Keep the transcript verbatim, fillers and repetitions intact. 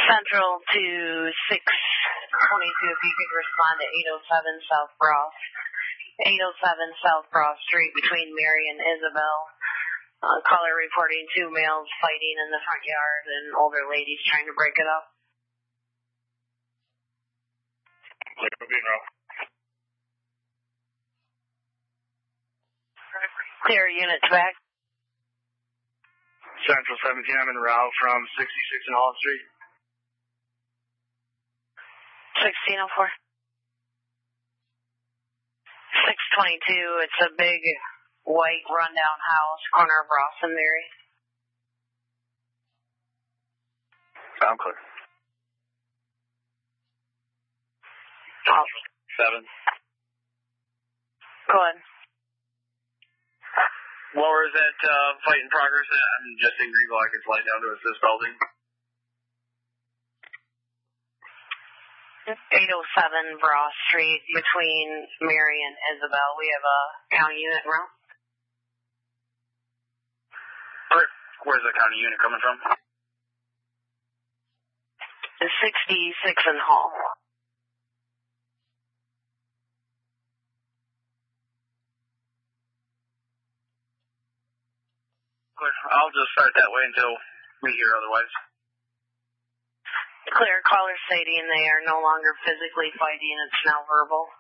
Central to six twenty-two, if you could respond to eight oh seven South Bross. eight oh seven South Bross Street between Mary and Isabel. Uh, caller reporting two males fighting in the front yard and older ladies trying to break it up. Clear units back. Central seventeen, I'm en route from sixty-six and Hall Street. sixteen oh four. six twenty-two, it's a big white rundown house, corner of Ross and Mary. Sound clear. Awesome. Seven. Go ahead. Lower is that uh, fight in progress? I'm just in Greenville. I can slide down to assist building. eight oh seven Bross Street between Mary and Isabel. We have a county unit route. Where, where's the county unit coming from? The sixty-six and Hall. I'll just start that way until we hear otherwise. Clear, caller stating they are no longer physically fighting, it's now verbal.